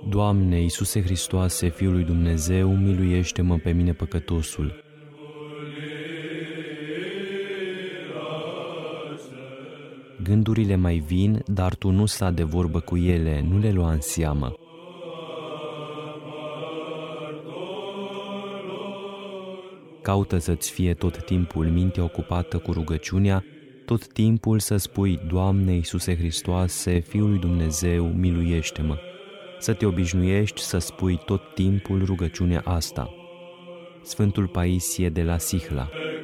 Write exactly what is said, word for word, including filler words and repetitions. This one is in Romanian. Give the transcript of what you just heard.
Doamne, Iisuse Hristoase, Fiul lui Dumnezeu, miluiește-mă pe mine păcătosul. Gândurile mai vin, dar tu nu sta de vorbă cu ele, nu le lua în seamă. Caută să-ți fie tot timpul mintea ocupată cu rugăciunea, tot timpul să spui, Doamne, Iisuse Hristoase, Fiul lui Dumnezeu, miluiește-mă. Să te obișnuiești să spui tot timpul rugăciunea asta. Sfântul Paisie de la Sihla.